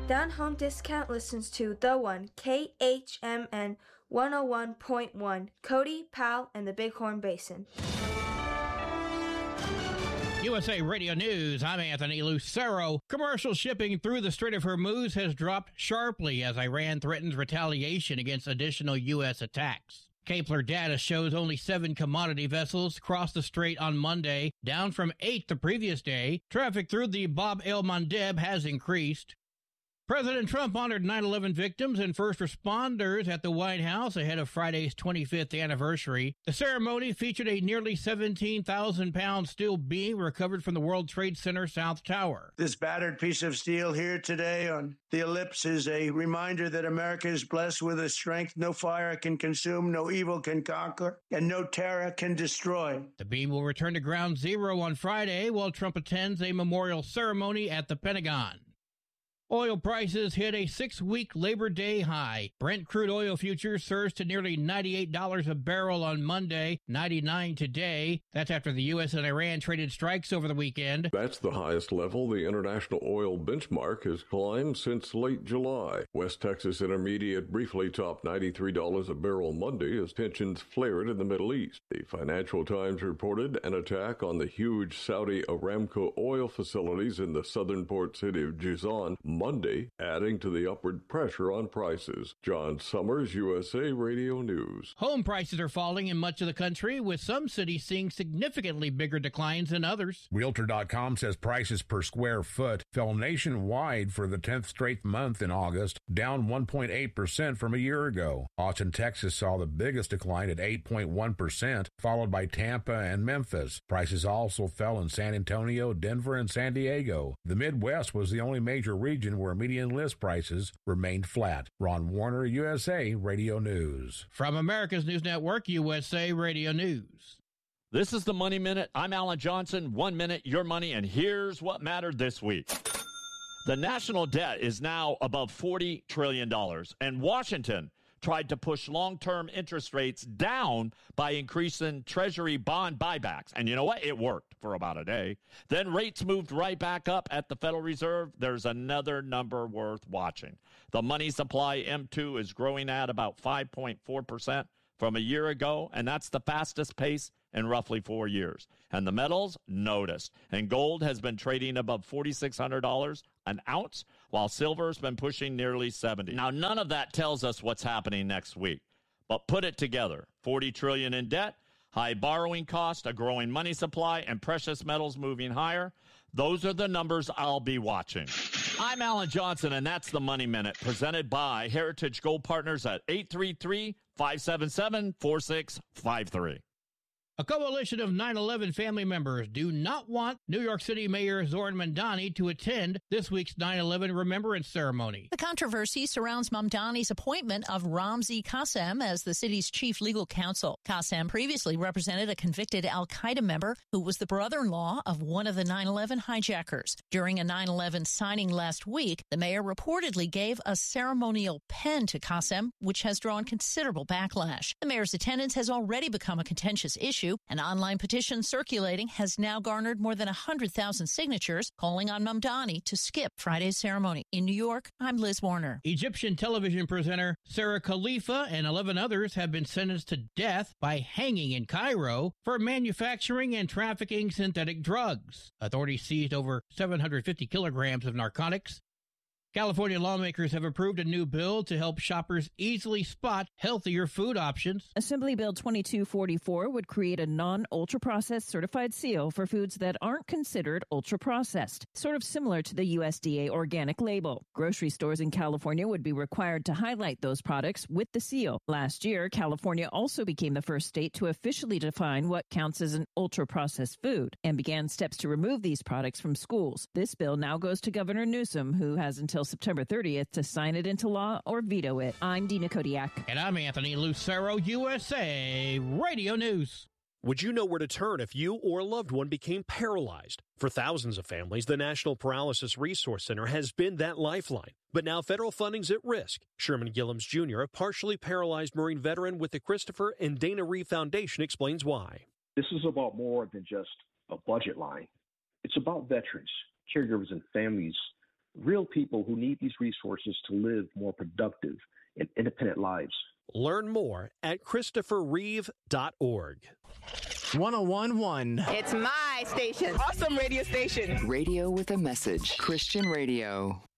Down Home Discount listens to The One, KHMN 101.1, Cody, Powell, and the Bighorn Basin. USA Radio News, I'm Anthony Lucero. Commercial shipping through the Strait of Hormuz has dropped sharply as Iran threatens retaliation against additional U.S. attacks. Kepler data shows only 7 commodity vessels crossed the strait on Monday, down from 8 the previous day. Traffic through the Bab el-Mandeb has increased. President Trump honored 9/11 victims and first responders at the White House ahead of Friday's 25th anniversary. The ceremony featured a nearly 17,000-pound steel beam recovered from the World Trade Center South Tower. This battered piece of steel here today on the ellipse is a reminder that America is blessed with a strength no fire can consume, no evil can conquer, and no terror can destroy. The beam will return to ground zero on Friday while Trump attends a memorial ceremony at the Pentagon. Oil prices hit a 6-week Labor Day high. Brent crude oil futures surged to nearly $98 a barrel on Monday, $99 today. That's after the U.S. and Iran traded strikes over the weekend. That's the highest level the international oil benchmark has climbed since late July. West Texas Intermediate briefly topped $93 a barrel Monday as tensions flared in the Middle East. The Financial Times reported an attack on the huge Saudi Aramco oil facilities in the southern port city of Jizan Monday, adding to the upward pressure on prices. John Summers, USA Radio News. Home prices are falling in much of the country, with some cities seeing significantly bigger declines than others. Realtor.com says prices per square foot fell nationwide for the 10th straight month in August, down 1.8% from a year ago. Austin, Texas saw the biggest decline at 8.1%, followed by Tampa and Memphis. Prices also fell in San Antonio, Denver, and San Diego. The Midwest was the only major region where median list prices remained flat. Ron Warner, USA Radio News. From America's News Network, USA Radio News. This is the Money Minute. I'm Alan Johnson. 1 minute, your money, and here's what mattered this week. The national debt is now above $40 trillion, and Washington tried to push long-term interest rates down by increasing Treasury bond buybacks. And you know what? It worked for about a day. Then rates moved right back up at the Federal Reserve. There's another number worth watching. The money supply, M2, is growing at about 5.4% from a year ago, and that's the fastest pace in roughly 4 years. And the metals noticed. And gold has been trading above $4,600 an ounce, while silver's been pushing nearly 70. Now, none of that tells us what's happening next week. But put it together. 40 trillion in debt, high borrowing cost, a growing money supply, and precious metals moving higher. Those are the numbers I'll be watching. I'm Alan Johnson, and that's the Money Minute, presented by Heritage Gold Partners at 833-577-4653. A coalition of 9/11 family members do not want New York City Mayor Zohran Mamdani to attend this week's 9/11 remembrance ceremony. The controversy surrounds Mamdani's appointment of Ramzi Qassem as the city's chief legal counsel. Qassem previously represented a convicted al-Qaeda member who was the brother-in-law of one of the 9/11 hijackers. During a 9/11 signing last week, the mayor reportedly gave a ceremonial pen to Qassem, which has drawn considerable backlash. The mayor's attendance has already become a contentious issue. An online petition circulating has now garnered more than 100,000 signatures calling on Mamdani to skip Friday's ceremony. In New York, I'm Liz Warner. Egyptian television presenter Sarah Khalifa and 11 others have been sentenced to death by hanging in Cairo for manufacturing and trafficking synthetic drugs. Authorities seized over 750 kilograms of narcotics. California lawmakers have approved a new bill to help shoppers easily spot healthier food options. Assembly Bill 2244 would create a non-ultra-processed certified seal for foods that aren't considered ultra-processed, sort of similar to the USDA organic label. Grocery stores in California would be required to highlight those products with the seal. Last year, California also became the first state to officially define what counts as an ultra-processed food and began steps to remove these products from schools. This bill now goes to Governor Newsom, who has until September 30th to sign it into law or veto it. I'm Dina Kodiak. And I'm Anthony Lucero, USA Radio News. Would you know where to turn if you or a loved one became paralyzed? For thousands of families, the National Paralysis Resource Center has been that lifeline. But now federal funding's at risk. Sherman Gillums Jr., a partially paralyzed Marine veteran with the Christopher and Dana Reeve Foundation, explains why. This is about more than just a budget line. It's about veterans, caregivers, and families real people who need these resources to live more productive and independent lives. Learn more at ChristopherReeve.org. 101.1. It's my station. Awesome radio station. Radio with a message. Christian radio.